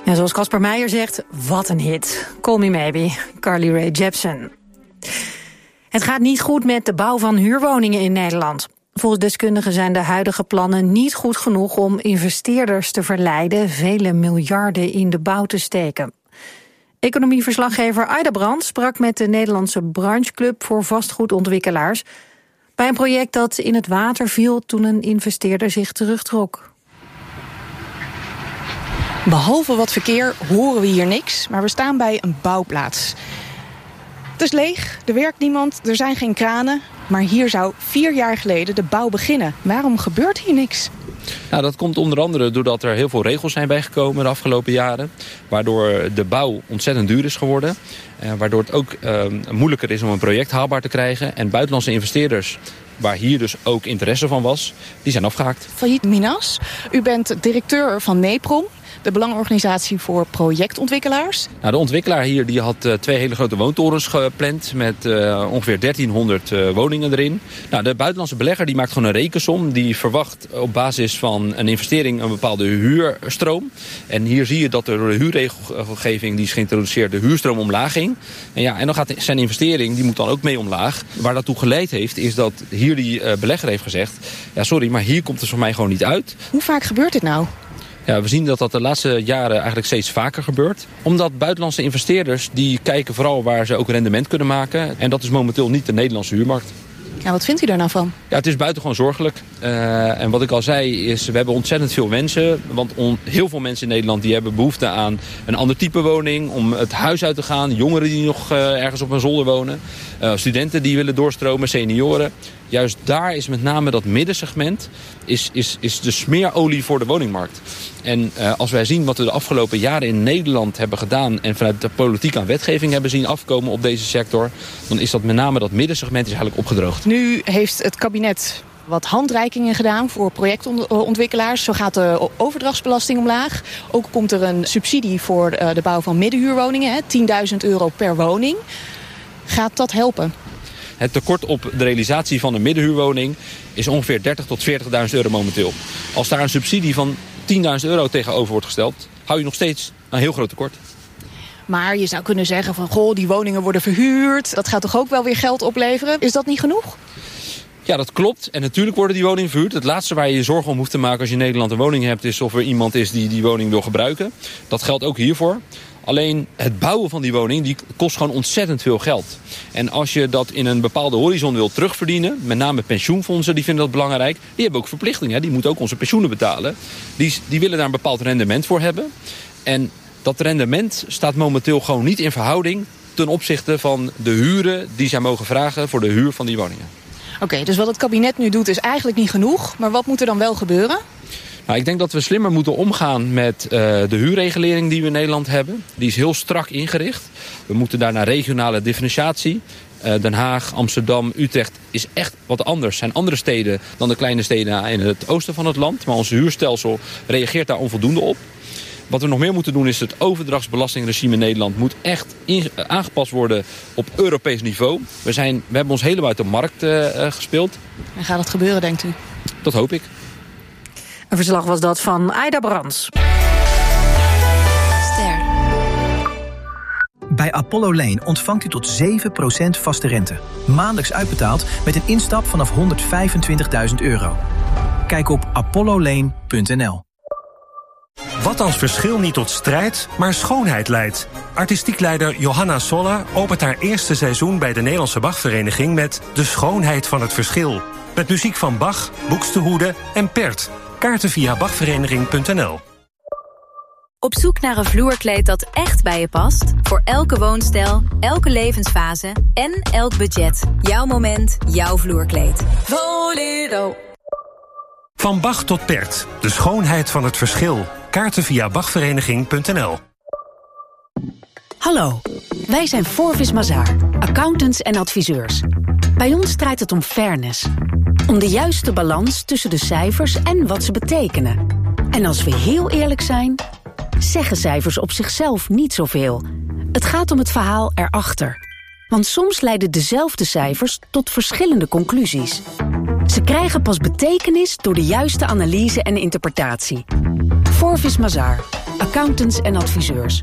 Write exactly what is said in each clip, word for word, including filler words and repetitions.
Ja, zoals Casper Meijer zegt, wat een hit. Call Me Maybe, Carly Rae Jepsen. Het gaat niet goed met de bouw van huurwoningen in Nederland. Volgens deskundigen zijn de huidige plannen niet goed genoeg om investeerders te verleiden vele miljarden in de bouw te steken. Economieverslaggever Aida Brand sprak met de Nederlandse brancheclub voor vastgoedontwikkelaars bij een project dat in het water viel toen een investeerder zich terugtrok. Behalve wat verkeer horen we hier niks, maar we staan bij een bouwplaats. Het is leeg, er werkt niemand, er zijn geen kranen. Maar hier zou vier jaar geleden de bouw beginnen. Waarom gebeurt hier niks? Nou, dat komt onder andere doordat er heel veel regels zijn bijgekomen de afgelopen jaren. Waardoor de bouw ontzettend duur is geworden. Eh, waardoor het ook eh, moeilijker is om een project haalbaar te krijgen. En buitenlandse investeerders, waar hier dus ook interesse van was, die zijn afgehaakt. Failliet Minas, u bent directeur van NEPROM, de belangenorganisatie voor projectontwikkelaars. Nou, de ontwikkelaar hier die had uh, twee hele grote woontorens gepland met uh, ongeveer dertienhonderd uh, woningen erin. Nou, de buitenlandse belegger die maakt gewoon een rekensom. Die verwacht op basis van een investering een bepaalde huurstroom. En hier zie je dat door de huurregelgeving die is geïntroduceerd de huurstroom omlaag ging. En, ja, en dan gaat zijn investering, die moet dan ook mee omlaag. Waar dat toe geleid heeft is dat hier die uh, belegger heeft gezegd, ja sorry, maar hier komt het voor mij gewoon niet uit. Hoe vaak gebeurt dit nou? Ja, we zien dat dat de laatste jaren eigenlijk steeds vaker gebeurt. Omdat buitenlandse investeerders die kijken vooral waar ze ook rendement kunnen maken. En dat is momenteel niet de Nederlandse huurmarkt. Ja, wat vindt u daar nou van? Ja, het is buitengewoon zorgelijk. Uh, en wat ik al zei is, we hebben ontzettend veel mensen. Want on, heel veel mensen in Nederland die hebben behoefte aan een ander type woning. Om het huis uit te gaan. Jongeren die nog uh, ergens op een zolder wonen. Uh, studenten die willen doorstromen, senioren. Juist daar is met name dat middensegment is, is, is de smeerolie voor de woningmarkt. En uh, als wij zien wat we de afgelopen jaren in Nederland hebben gedaan en vanuit de politiek aan wetgeving hebben zien afkomen op deze sector, dan is dat met name dat middensegment is eigenlijk opgedroogd. Nu heeft het kabinet wat handreikingen gedaan voor projectontwikkelaars. Zo gaat de overdrachtsbelasting omlaag. Ook komt er een subsidie voor de bouw van middenhuurwoningen, tienduizend euro per woning. Gaat dat helpen? Het tekort op de realisatie van een middenhuurwoning is ongeveer dertigduizend tot veertigduizend euro momenteel. Als daar een subsidie van tienduizend euro tegenover wordt gesteld, hou je nog steeds een heel groot tekort. Maar je zou kunnen zeggen van, goh, die woningen worden verhuurd. Dat gaat toch ook wel weer geld opleveren? Is dat niet genoeg? Ja, dat klopt. En natuurlijk worden die woningen verhuurd. Het laatste waar je je zorgen om hoeft te maken als je in Nederland een woning hebt, is of er iemand is die die woning wil gebruiken. Dat geldt ook hiervoor. Alleen het bouwen van die woning die kost gewoon ontzettend veel geld. En als je dat in een bepaalde horizon wil terugverdienen, met name pensioenfondsen, die vinden dat belangrijk. Die hebben ook verplichtingen, die moeten ook onze pensioenen betalen. Die, die willen daar een bepaald rendement voor hebben. En dat rendement staat momenteel gewoon niet in verhouding ten opzichte van de huren die zij mogen vragen voor de huur van die woningen. Oké, okay, dus wat het kabinet nu doet is eigenlijk niet genoeg. Maar wat moet er dan wel gebeuren? Nou, ik denk dat we slimmer moeten omgaan met uh, de huurregulering die we in Nederland hebben. Die is heel strak ingericht. We moeten daar naar regionale differentiatie. Uh, Den Haag, Amsterdam, Utrecht is echt wat anders. Zijn andere steden dan de kleine steden in het oosten van het land. Maar ons huurstelsel reageert daar onvoldoende op. Wat we nog meer moeten doen is het overdrachtsbelastingregime in Nederland moet echt in, uh, aangepast worden op Europees niveau. We, zijn, we hebben ons helemaal uit de markt uh, uh, gespeeld. En gaat dat gebeuren, denkt u? Dat hoop ik. Een verslag was dat van Aida Brands. Ster. Bij Apollo Lane ontvangt u tot zeven procent vaste rente. Maandelijks uitbetaald met een instap vanaf honderdvijfentwintigduizend euro. Kijk op apollo lane punt n l. Wat als verschil niet tot strijd, maar schoonheid leidt? Artistiek leider Johanna Solla opent haar eerste seizoen bij de Nederlandse Bachvereniging met De Schoonheid van het Verschil. Met muziek van Bach, Buxtehude en Pert. Kaarten via bachvereniging punt n l. Op zoek naar een vloerkleed dat echt bij je past? Voor elke woonstijl, elke levensfase en elk budget. Jouw moment, jouw vloerkleed. Volero. Van Bach tot Pert. De schoonheid van het verschil. Kaarten via bachvereniging punt n l. Hallo, wij zijn Forvis Mazars, accountants en adviseurs. Bij ons draait het om fairness. Om de juiste balans tussen de cijfers en wat ze betekenen. En als we heel eerlijk zijn, zeggen cijfers op zichzelf niet zoveel. Het gaat om het verhaal erachter. Want soms leiden dezelfde cijfers tot verschillende conclusies. Ze krijgen pas betekenis door de juiste analyse en interpretatie. Forvis Mazars, Accountants en adviseurs.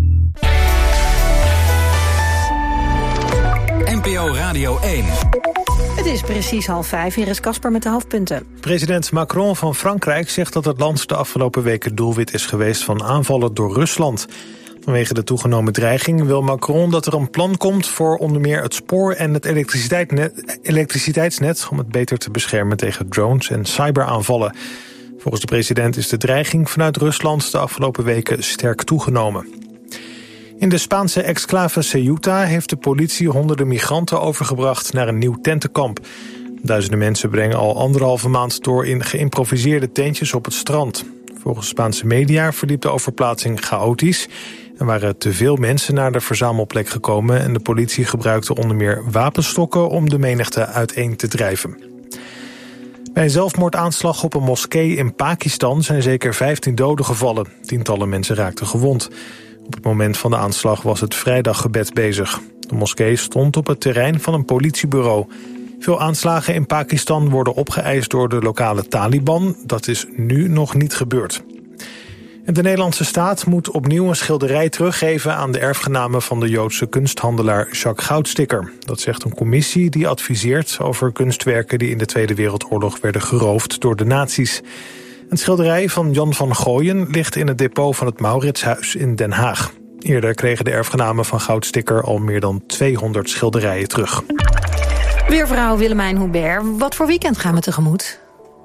N P O Radio één. Het is precies half vijf. Hier is Casper met de hoofdpunten. President Macron van Frankrijk zegt dat het land de afgelopen weken doelwit is geweest van aanvallen door Rusland. Vanwege de toegenomen dreiging wil Macron dat er een plan komt voor onder meer het spoor en het elektriciteitsnet, elektriciteitsnet om het beter te beschermen tegen drones en cyberaanvallen. Volgens de president is de dreiging vanuit Rusland de afgelopen weken sterk toegenomen. In de Spaanse exclave Ceuta heeft de politie honderden migranten overgebracht naar een nieuw tentenkamp. Duizenden mensen brengen al anderhalve maand door in geïmproviseerde tentjes op het strand. Volgens Spaanse media verliep de overplaatsing chaotisch. Er waren te veel mensen naar de verzamelplek gekomen en de politie gebruikte onder meer wapenstokken om de menigte uiteen te drijven. Bij een zelfmoordaanslag op een moskee in Pakistan zijn zeker vijftien doden gevallen. Tientallen mensen raakten gewond. Op het moment van de aanslag was het vrijdaggebed bezig. De moskee stond op het terrein van een politiebureau. Veel aanslagen in Pakistan worden opgeëist door de lokale Taliban. Dat is nu nog niet gebeurd. En de Nederlandse staat moet opnieuw een schilderij teruggeven aan de erfgenamen van de Joodse kunsthandelaar Jacques Goudsticker. Dat zegt een commissie die adviseert over kunstwerken die in de Tweede Wereldoorlog werden geroofd door de nazi's. Een schilderij van Jan van Gooyen ligt in het depot van het Mauritshuis in Den Haag. Eerder kregen de erfgenamen van Goudsticker al meer dan tweehonderd schilderijen terug. Weervrouw Willemijn Hubert, wat voor weekend gaan we tegemoet?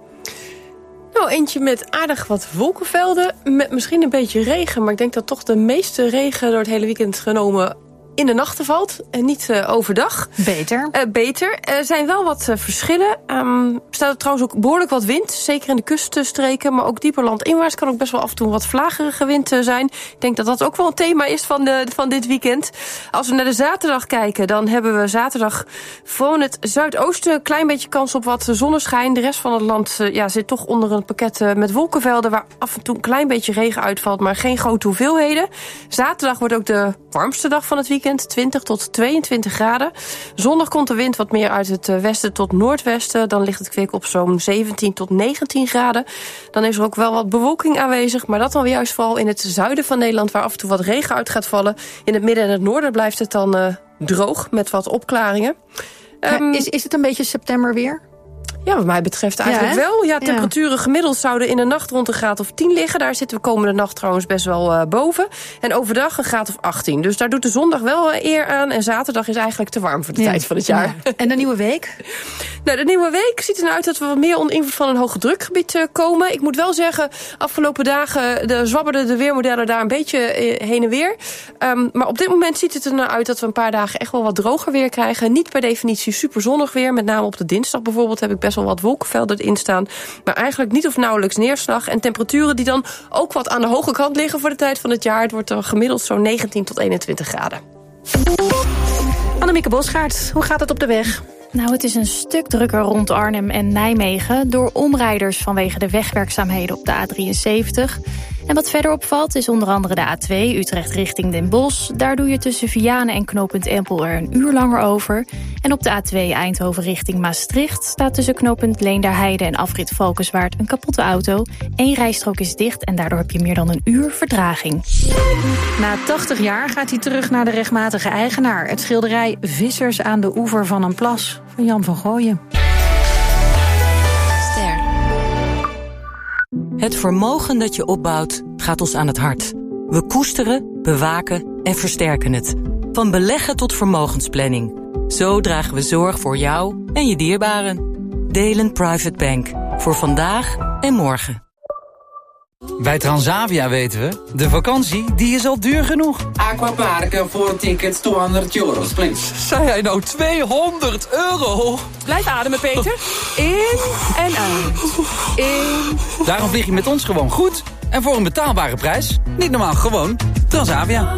Nou, eentje met aardig wat wolkenvelden, met misschien een beetje regen. Maar ik denk dat toch de meeste regen door het hele weekend genomen in de nachten valt en niet uh, overdag. Beter. Uh, beter. Er zijn wel wat uh, verschillen. Um, er staat er trouwens ook behoorlijk wat wind. Zeker in de kuststreken, maar ook dieper landinwaarts kan ook best wel af en toe wat vlagerige wind uh, zijn. Ik denk dat dat ook wel een thema is van, de, van dit weekend. Als we naar de zaterdag kijken, dan hebben we zaterdag vooral in het zuidoosten een klein beetje kans op wat zonneschijn. De rest van het land uh, ja, zit toch onder een pakket uh, met wolkenvelden waar af en toe een klein beetje regen uitvalt, maar geen grote hoeveelheden. Zaterdag wordt ook de warmste dag van het weekend. twintig tot tweeëntwintig graden. Zondag komt de wind wat meer uit het westen tot noordwesten. Dan ligt het kwik op zo'n zeventien tot negentien graden. Dan is er ook wel wat bewolking aanwezig. Maar dat dan weer juist vooral in het zuiden van Nederland, waar af en toe wat regen uit gaat vallen. In het midden en het noorden blijft het dan uh, droog met wat opklaringen. Um, is, is het een beetje september weer? Ja, wat mij betreft eigenlijk ja, wel. Ja, temperaturen ja. gemiddeld zouden in de nacht rond een graad of tien liggen. Daar zitten we komende nacht trouwens best wel uh, boven. En overdag een graad of achttien. Dus daar doet de zondag wel uh, eer aan. En zaterdag is eigenlijk te warm voor de ja. tijd van het jaar. Ja. En de nieuwe week? Nou, de nieuwe week ziet er nou uit dat we wat meer onder invloed van een hoge drukgebied uh, komen. Ik moet wel zeggen, afgelopen dagen de zwabberden de weermodellen daar een beetje uh, heen en weer. Um, maar op dit moment ziet het er nou uit dat we een paar dagen echt wel wat droger weer krijgen. Niet per definitie super zonnig weer. Met name op de dinsdag bijvoorbeeld heb ik best wel wat wolkenvelden erin staan. Maar eigenlijk niet of nauwelijks neerslag. En temperaturen die dan ook wat aan de hoge kant liggen voor de tijd van het jaar. Het wordt er gemiddeld zo'n negentien tot eenentwintig graden. Annemieke Bosgaard, hoe gaat het op de weg? Nou, het is een stuk drukker rond Arnhem en Nijmegen door omrijders vanwege de wegwerkzaamheden op de A drieënzeventig. En wat verder opvalt is onder andere de A twee Utrecht richting Den Bosch. Daar doe je tussen Vianen en knooppunt Empel er een uur langer over. En op de A twee Eindhoven richting Maastricht staat tussen knooppunt Leenderheide en afrit Valkenswaard een kapotte auto. Eén rijstrook is dicht en daardoor heb je meer dan een uur vertraging. Na tachtig jaar gaat hij terug naar de rechtmatige eigenaar. Het schilderij Vissers aan de oever van een plas van Jan van Gooyen. Ster. Het vermogen dat je opbouwt gaat ons aan het hart. We koesteren, bewaken en versterken het. Van beleggen tot vermogensplanning. Zo dragen we zorg voor jou en je dierbaren. Delen Private Bank. Voor vandaag en morgen. Bij Transavia weten we, de vakantie die is al duur genoeg. Aquaparken voor tickets tweehonderd euro, please. Zei hij nou tweehonderd euro? Blijf ademen, Peter. In en uit. In. Daarom vlieg je met ons gewoon goed. En voor een betaalbare prijs. Niet normaal, gewoon Transavia.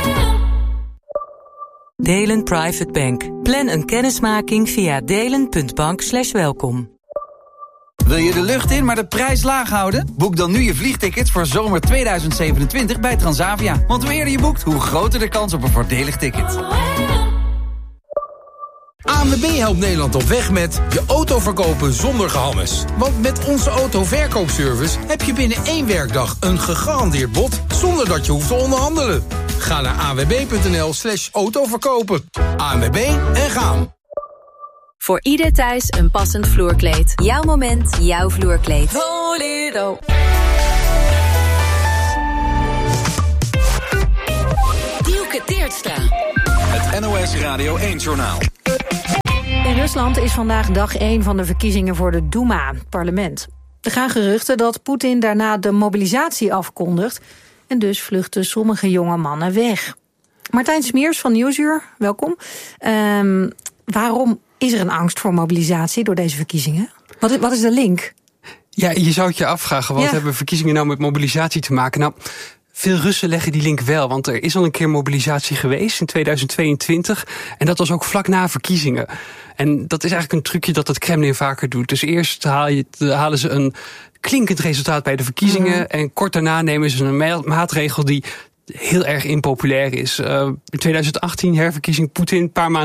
Delen Private Bank. Plan een kennismaking via delen punt bank slash welkom. Wil je de lucht in, maar de prijs laag houden? Boek dan nu je vliegtickets voor zomer tweeduizend zevenentwintig bij Transavia. Want hoe eerder je boekt, hoe groter de kans op een voordelig ticket. A N W B helpt Nederland op weg met je auto verkopen zonder gehammes. Want met onze autoverkoopservice heb je binnen één werkdag een gegarandeerd bod zonder dat je hoeft te onderhandelen. Ga naar a n w b punt n l slash autoverkopen. A N W B en gaan. Voor ieder thuis een passend vloerkleed. Jouw moment, jouw vloerkleed. Voledo. Dielke Teertstra. Het N O S Radio één-journaal. In Rusland is vandaag dag één van de verkiezingen voor de Duma, het parlement. Er gaan geruchten dat Poetin daarna de mobilisatie afkondigt en dus vluchten sommige jonge mannen weg. Martijn Smeers van Nieuwsuur, welkom. Um, waarom is er een angst voor mobilisatie door deze verkiezingen? Wat is, wat is de link? Ja, je zou het je afvragen, wat ja. hebben verkiezingen nou met mobilisatie te maken? Nou, veel Russen leggen die link wel, want er is al een keer mobilisatie geweest in tweeduizend tweeëntwintig. En dat was ook vlak na verkiezingen. En dat is eigenlijk een trucje dat het Kremlin vaker doet. Dus eerst haal je, halen ze een klinkend resultaat bij de verkiezingen. Mm-hmm. En kort daarna nemen ze een maatregel die heel erg impopulair is. Uh, in tweeduizend achttien herverkiezing Poetin, een paar maanden